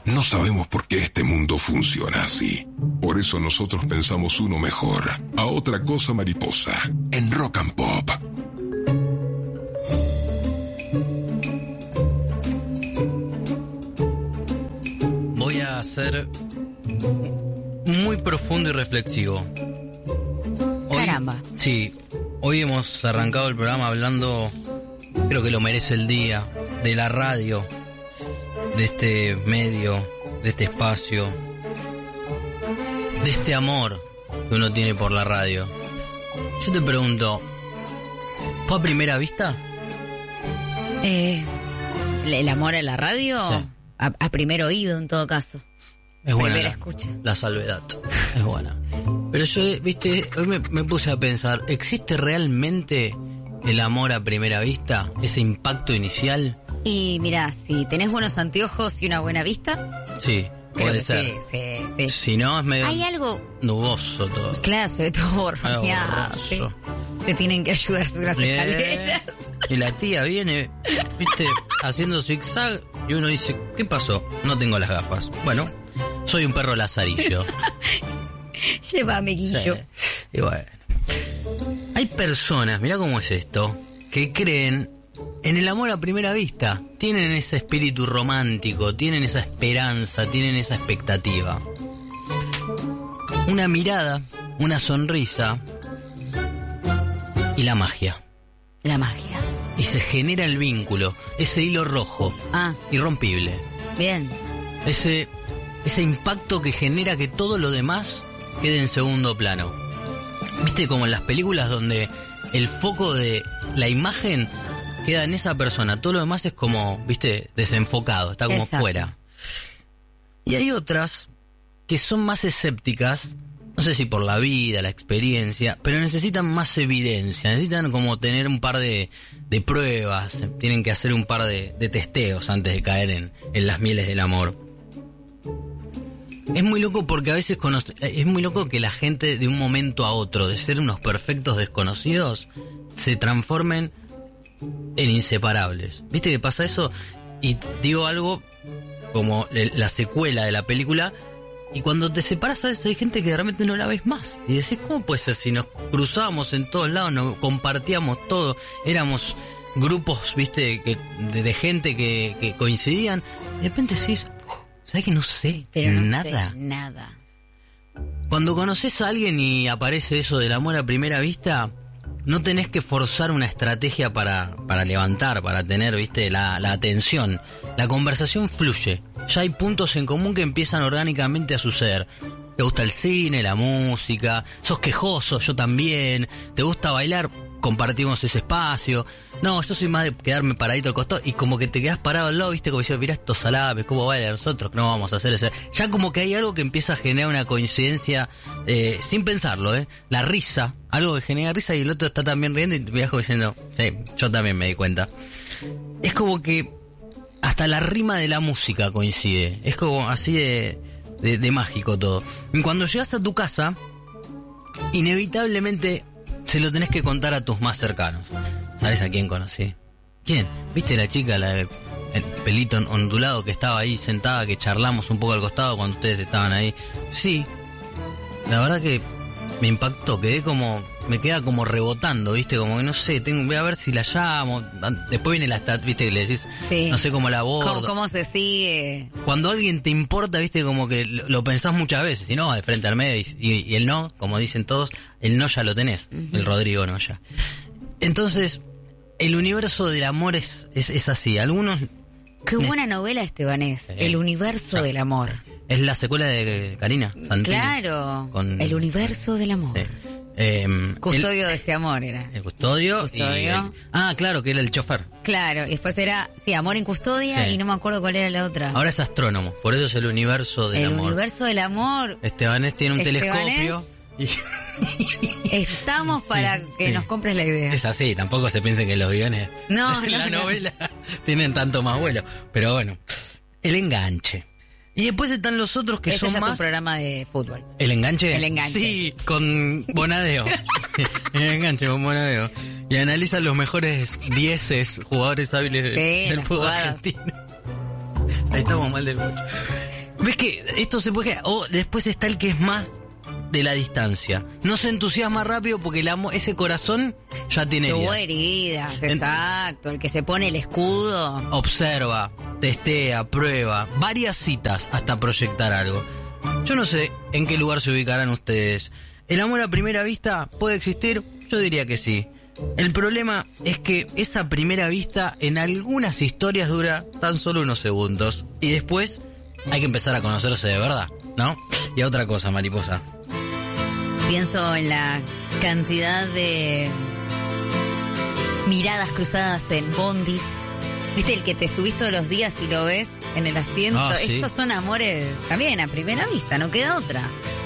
No sabemos por qué este mundo funciona así. Por eso nosotros pensamos uno mejor. A otra cosa mariposa, en Rock and Pop. Voy a ser muy profundo y reflexivo. Caramba. Sí, hoy hemos arrancado el programa hablando, creo que lo merece el día, de la radio, de este medio, de este espacio, de este amor que uno tiene por la radio. Yo te pregunto, ¿fue a primera vista? ¿El amor a la radio? Sí. A primer oído, en todo caso. Es buena Primera escucha. la salvedad, es buena. Pero yo, viste, hoy me puse a pensar, ¿existe realmente el amor a primera vista? ¿Ese impacto inicial? Y mirá, si tenés buenos anteojos y una buena vista, Sí, creo puede que ser. sí. Si no, es medio Hay algo, nuboso todo. claro, sobre todo borroneado, borroso. sí. Te tienen que ayudar a subir las escaleras. Y la tía viene, viste, haciendo zigzag y uno dice, ¿qué pasó? No tengo las gafas. Bueno, soy un perro lazarillo. Llévame, Guillo. Sí. Y bueno, hay personas, mirá cómo es esto, que creen en el amor a primera vista. Tienen ese espíritu romántico, tienen esa esperanza, tienen esa expectativa. Una mirada, una sonrisa y la magia. La magia. Y se genera el vínculo, ese hilo rojo, Ah, irrompible. bien. Ese impacto que genera que todo lo demás quede en segundo plano. ¿Viste como en las películas donde el foco de la imagen queda en esa persona? Todo lo demás es como, viste, desenfocado, está como Exacto. fuera. Y hay otras que son más escépticas, no sé si por la vida, la experiencia, pero necesitan más evidencia, necesitan como tener un par de pruebas, tienen que hacer un par de testeos antes de caer en las mieles del amor. Es muy loco porque a veces es muy loco que la gente de un momento a otro, de ser unos perfectos desconocidos, se transformen en inseparables. ¿Viste que pasa eso? Y digo algo como la secuela de la película, y cuando te separas a veces hay gente que realmente no la ves más. Y decís, ¿cómo puede ser? Si nos cruzábamos en todos lados, nos compartíamos todo, éramos grupos, viste, de gente que coincidían, y de repente decís, ¿sabes que no sé? Pero no nada? sé nada. Cuando conoces a alguien y aparece eso del amor a primera vista, no tenés que forzar una estrategia para levantar, para tener, viste, la atención. La conversación fluye. Ya hay puntos en común que empiezan orgánicamente a suceder. Te gusta el cine, la música, sos quejoso, yo también. Te gusta bailar, compartimos ese espacio. No, yo soy más de quedarme paradito al costado y como que te quedás parado al lado, viste, como diciendo, mirá estos salapes, cómo bailan nosotros, no vamos a hacer eso. Ya como que hay algo que empieza a generar una coincidencia, sin pensarlo, la risa, algo que genera risa y el otro está también riendo y te mirás como diciendo, sí, yo también me di cuenta. Es como que hasta la rima de la música coincide, es como así de mágico todo. Y cuando llegas a tu casa, inevitablemente se lo tenés que contar a tus más cercanos. ¿Sabes a quién conocí? ¿Quién? ¿Viste la chica, el pelito ondulado que estaba ahí sentada, que charlamos un poco al costado cuando ustedes estaban ahí? Sí, la verdad que me impactó, me queda como rebotando, ¿viste? Como que no sé, voy a ver si la llamo. Después viene la ¿viste? Que le decís, Sí. no sé cómo la abordo. ¿Cómo se sigue? Cuando alguien te importa, ¿viste? Como que lo pensás muchas veces, y no, de frente al medio, y el no, como dicen todos, el no ya lo tenés, el Rodrigo no ya. Entonces, el universo del amor es así, algunos... Qué buena novela, Estebanés. Sí. El universo del amor. Es la secuela de Karina Santini. Claro. Con- El universo del amor. Sí. Custodio de este amor era. El custodio. Custodio. Claro, que era el chofer. Claro, y después era, sí, Amor en Custodia, Sí. y no me acuerdo cuál era la otra. Ahora es astrónomo, por eso es el universo del el amor. universo del amor. Estebanés tiene un Estebanés, telescopio. Estamos para que sí. nos compres la idea. Es así, tampoco se piensen que los guiones No, de la no. novela tienen tanto más vuelo. Pero bueno, el enganche. Y después están los otros que Ese son ya es un más... programa de fútbol. ¿El enganche? El enganche. Sí, con Bonadeo. El enganche con Bonadeo. Y analizan los mejores 10 jugadores hábiles Sí, del las fútbol jugadas. argentino. Ahí estamos mal del bocho. ¿Ves que esto se puede... O después está el que es más de la distancia. No se entusiasma rápido porque ese corazón ya tiene Tuvo vida. heridas, exacto. El que se pone el escudo. Observa, testea, prueba, varias citas hasta proyectar algo. Yo no sé en qué lugar se ubicarán ustedes. ¿El amor a primera vista puede existir? Yo diría que sí. El problema es que esa primera vista en algunas historias dura tan solo unos segundos. Y después hay que empezar a conocerse de verdad, ¿no? Y a otra cosa, mariposa. Pienso en la cantidad de miradas cruzadas en bondis. ¿Viste el que te subís todos los días y lo ves en el asiento? Ah, sí. Estos son amores también a primera vista, no queda otra.